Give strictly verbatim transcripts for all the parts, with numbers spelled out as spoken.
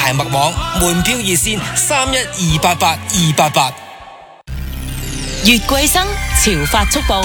大麥網門票熱線三一二八八二八八。 越貴生潮發速報，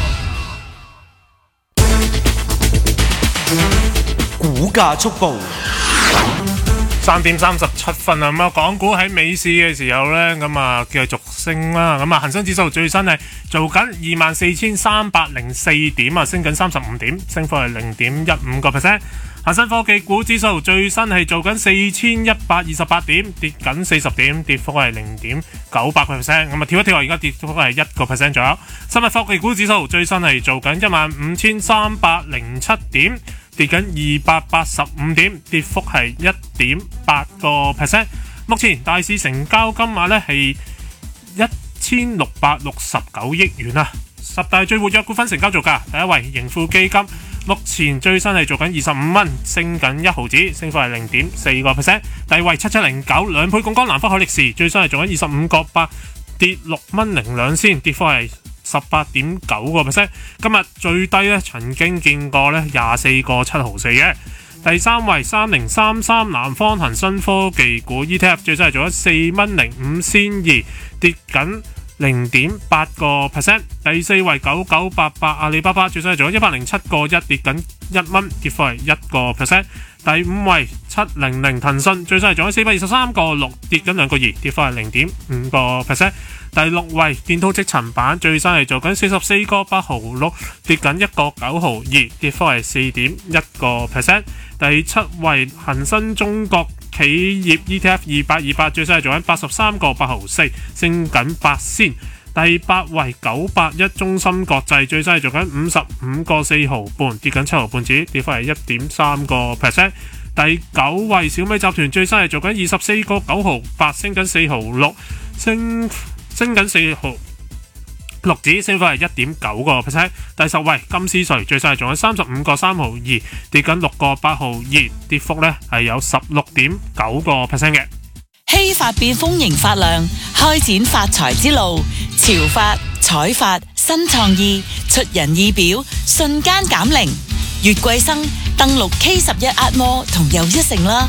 股價速報。 三點三十七分啊！咁啊，港股喺美市嘅時候呢，咁啊繼續升啦。咁啊，恒生指數最新係做緊二萬四千三百零四點啊，升緊三十五點，升幅係零點一五個 percent。恒生科技股指數最新係做緊四千一百二十八點，跌緊四十點，跌幅係零點九八個 percent。咁啊，跳一跳，而家跌幅係一個 percent 左右。生物科技股指數最新係做緊一萬五千三百零七點，跌緊二百八十五點，跌幅係一點八個 percent。目前大市成交金額呢係一千六百六十九億元啊！十大最活躍股份成交做價，第一位盈富基金，目前最新係做緊二十五蚊，升緊一毫子，升幅係零點四個 percent。第二位七七零九，兩倍槓桿南方海力士，最新係做緊二十五個八，跌六蚊零兩仙，跌幅係十八點九個 percent。今日最低咧，曾經見過咧廿四個七毫四嘅。第三位三零三三南方恒生科技股 E T F， 最新係做咗四蚊零五仙二，跌緊零點八個 percent。第四位九九八八阿里巴巴，最新係做咗一百零七個一，跌緊一蚊，跌幅係一個 percent。第五位七零零騰訊，最新係做咗四百二十三個六，跌緊兩個二，跌幅係零點五個 percent。第六位建滔積層板，最新係做緊四十四個八毫六，跌緊一個九毫二，跌幅係四點一個 percent。第七位恒生中國企業 E T F 二八二八，最新係做緊八十三個八毫四，升緊八仙。第八位九八一中芯國際，最新係做緊五十五個四毫半，跌緊七毫半子，跌幅係一點三個 percent。第九位小米集團，最新係做緊二十四個九毫八，升緊四毫六，升升緊四毫六子，升幅係一點九個 percent。第十位金斯瑞，最新係做緊三十五個三毫二，跌緊六個八毫二，跌幅呢係有十六點九個 percent 嘅。 希發變豐盈發亮，開展發財之路。潮發、彩發、新創意，出人意表，瞬間減齡。越貴生登錄 K 十一 Atmore 同又一城啦。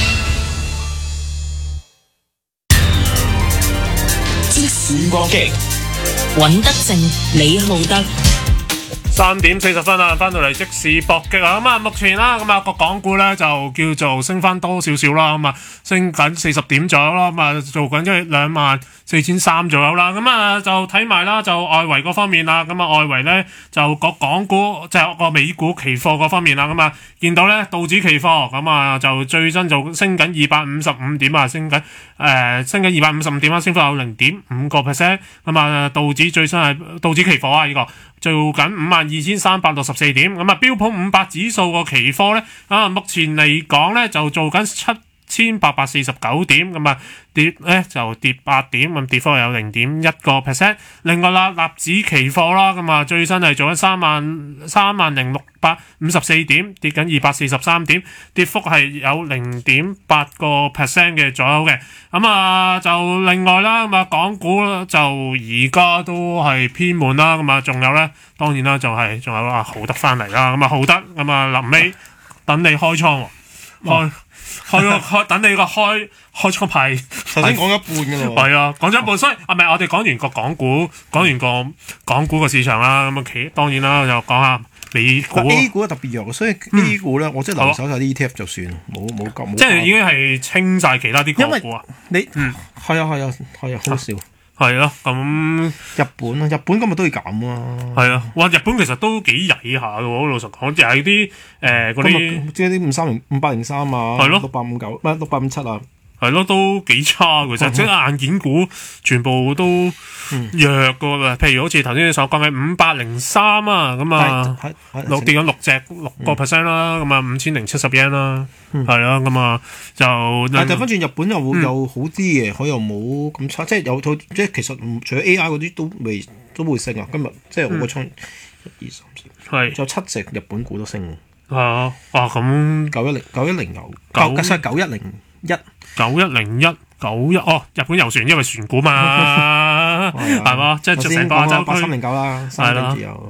即時光擊， 尹德正、李浩德。 三點四十分啦，翻到嚟即市搏擊啊！咁啊，目前啦，咁啊個港股咧就叫做升翻多少少啦，咁啊升緊四十點左右啦，咁啊做緊即係兩萬四千三左右啦。咁啊就睇埋啦，就外圍嗰方面啦，咁啊外圍咧就個港股即係個美股期貨嗰方面啦，咁啊見到咧道指期貨咁啊就最新就升緊二百五十五點啊，升緊誒升緊二百五十五點啦，升幅有零點五個 percent。咁啊道指最新係道指期貨啊呢個。做緊五萬二千三百六十四點，咁啊標普五百指數個期貨咧，啊目前嚟講咧就做緊七千八百四十九點，咁啊跌咧就跌八點，咁跌幅有零點一個 percent。另外啦，納指期貨啦，咁啊最新係做緊三萬三萬零六百五十四點，跌緊二百四十三點，跌幅係有零點八個 percent 嘅左右嘅。咁啊就另外啦，咁啊港股就而家都係偏悶啦，咁啊仲有咧，當然啦就係、是、仲有啊浩德翻嚟啦，咁啊浩德咁啊臨尾等你開倉喎，開。開個開等你個開開倉派， 頭先講一半嘅咯。 係啊，講咗一半，所以啊，唔係我哋講完個港股，講完個港股個市場啦，咁啊其當然啦，就講下美股。 A 股特別弱，所以 A 股咧，嗯、我即係留守晒啲 E T F 就算，冇冇冇。 即係已經係清晒其他啲港股啊。 你嗯係啊係啊係啊，好笑。 係咯，咁日本啊，日本今日都要減啊。 係啊，哇！日本其實都幾曳下嘅喎，老實講，就係啲誒嗰啲， 即係啲五三零、五八零三啊， 係咯， 六八五九，唔係六八五七啊。 係咯，都幾差其實，即係硬件股全部都弱噶喎。譬如好似頭先你所講嘅五百零三啊，咁啊六跌咗六隻六個 percent 啦，咁啊五千零七十 yen 啦，係啦，咁啊就但係調翻轉日本又又好啲嘅，佢又冇咁差，即係有套即係其實除咗 A I 嗰啲都未都會升啊。今日即係我個倉一二三四，係有七隻日本股都升。啊啊咁九一零九一零有九七九一零。一九一零一九一哦，日本遊船因為船股嘛，係嘛，即係成個亞洲區八三零九啦，係啦。